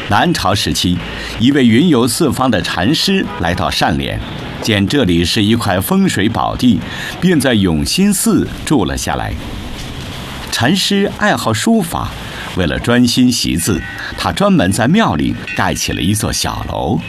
南朝时期，一位云游四方的禅师来到单连，见这里是一块风水宝地，便在永兴寺住了下来。禅师爱好书法，为了专心习字，他专门在庙里盖起了一座小楼。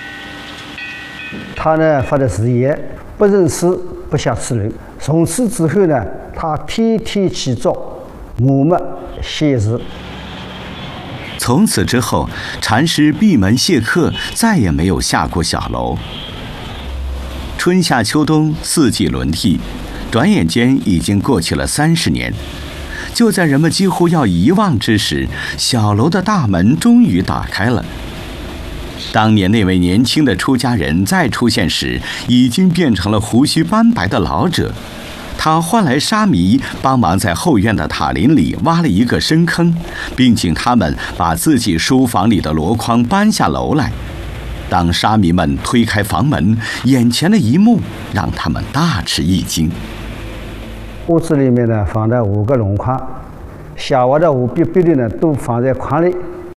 他呢发的誓言：不认诗，不下此楼。从此之后呢，他天天起早，默默写字。 从此之后，禅师闭门谢客，再也没有下过小楼。春夏秋冬四季轮替，转眼间已经过去了30年。就在人们几乎要遗忘之时，小楼的大门终于打开了。当年那位年轻的出家人再出现时，已经变成了胡须斑白的老者。他唤来沙弥帮忙在后院的塔林里挖了一个深坑，并请他们把自己书房里的箩筐搬下楼来。当沙弥们推开房门，眼前的一幕让他们大吃一惊。 屋子里面呢放了5个箩筐，下挖的5笔笔的呢都放在筐里。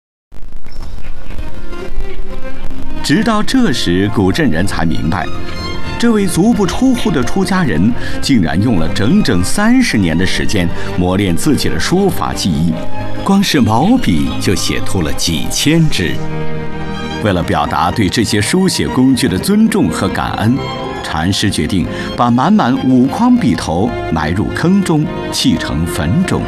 直到这时，古镇人才明白，这位足不出户的出家人竟然用了整整30年的时间磨练自己的书法技艺，光是毛笔就写出了几千支。为了表达对这些书写工具的尊重和感恩，禅师决定把满满5筐笔头埋入坑中，砌成坟冢。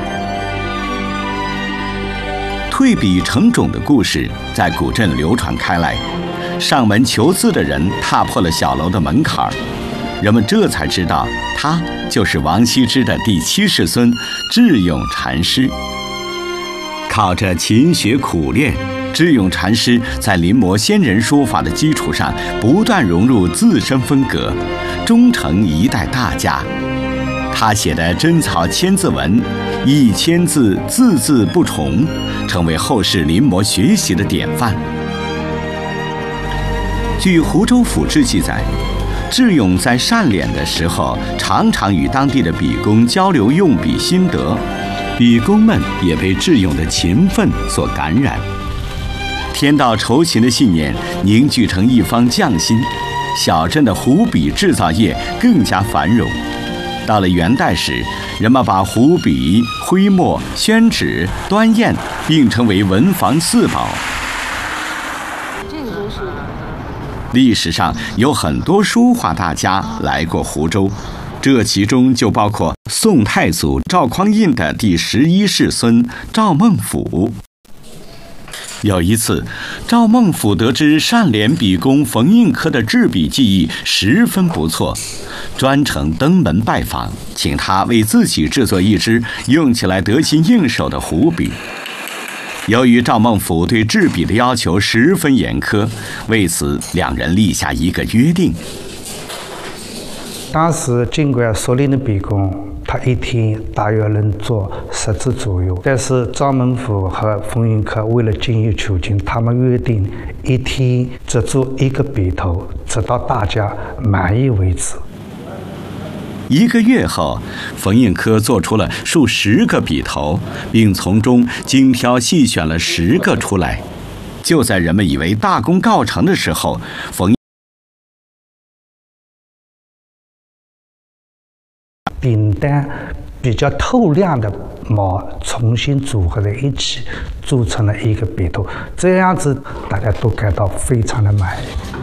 退笔成冢的故事在古镇流传开来。上门求字的人踏破了小楼的门槛，人们这才知道他就是王羲之的第70孙智勇禅师。靠着勤学苦练，智勇禅师在临摹先人书法的基础上，不断融入自身风格，终成一代大家。他写的真草千字文，1000字字字不重，成为后世临摹学习的典范。据湖州府志记载，智勇在单脸的时候，常常与当地的笔工交流用笔心得，笔工们也被智勇的勤奋所感染，天道酬勤的信念凝聚成一方匠心，小镇的湖笔制造业更加繁荣。到了元代时，人们把湖笔、徽墨、宣纸、端砚并称为文房4宝。历史上有很多书画大家来过湖州，这其中就包括宋太祖赵匡胤的第11世孙赵孟俯。有一次，赵孟俯得知单脸笔工冯应科的制笔技艺十分不错，专程登门拜访，请他为自己制作一支用起来得心应手的湖笔。由于赵孟俯对制笔的要求十分严苛，为此两人立下一个约定。 当时尽管熟练的笔工，他一天大约能做10支左右，但是赵孟俯和冯应科为了精益求精，他们约定一天只做1个笔头，直到大家满意为止。 1个月后，冯应科做出了数十个笔头，并从中精挑细选了10个出来。就在人们以为大功告成的时候， 顶端比较透亮的毛重新组合在一起，做成了1个笔头，这样子大家都感到非常的满意。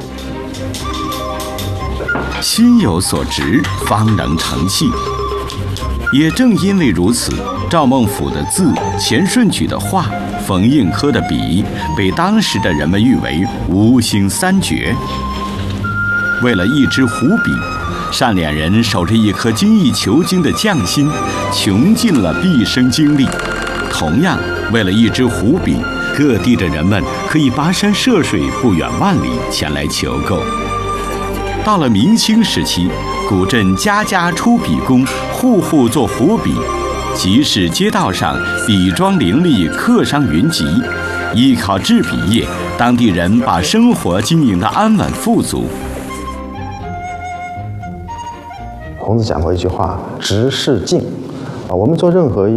心有所值，方能成器。也正因为如此，赵孟俯的字、钱顺举的画、冯应科的笔，被当时的人们誉为吴兴3绝。为了一支湖笔，单脸人守着一颗精益求精的匠心，穷尽了毕生精力。同样，为了一支湖笔，各地的人们可以跋山涉水，不远万里前来求购。到了明清时期，古镇家家出笔工，户户做湖笔，集市街道上笔庄林立，客商云集。依靠制笔业，当地人把生活经营得安稳富足。 孔子讲过一句话：直视镜。我们做任何